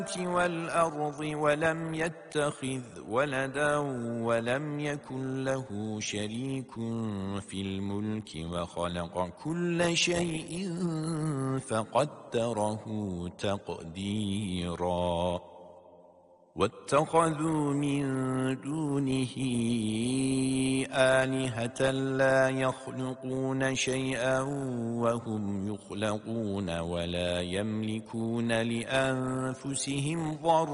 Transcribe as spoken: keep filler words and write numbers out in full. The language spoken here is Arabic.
والأرض ولم يتخذ ولدا ولم يكن له شريك في الملك وخلق كل شيء فقدره تقديرا واتخذوا من دونه آلهة لا يخلقون شيئا وهم يخلقون ولا يملكون لأنفسهم ضرا